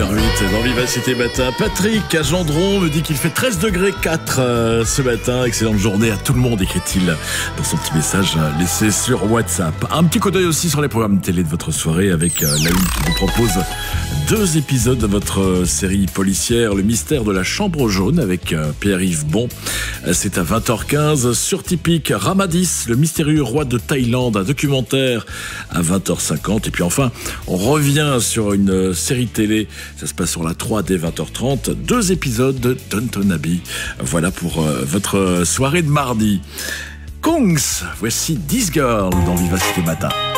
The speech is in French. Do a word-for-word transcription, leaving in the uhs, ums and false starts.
heures huit dans Vivacité Matin. Patrick à Gendron me dit qu'il fait treize degrés quatre euh, ce matin. Excellente journée à tout le monde, écrit-il dans son petit message laissé sur WhatsApp. Un petit coup d'œil aussi sur les programmes télé de votre soirée avec euh, la Une qui vous propose deux épisodes de votre série policière Le mystère de la chambre jaune avec euh, Pierre-Yves Bon. C'est à vingt heures quinze sur Typique. Ramadis, le mystérieux roi de Thaïlande, un documentaire à vingt heures cinquante. Et puis enfin, on revient sur une série télé. Ça se passe sur la trois dès vingt heures trente. Deux épisodes de Downton Abbey. Voilà pour euh, votre soirée de mardi. Kungs, voici This Girl dans Vivacité Matin.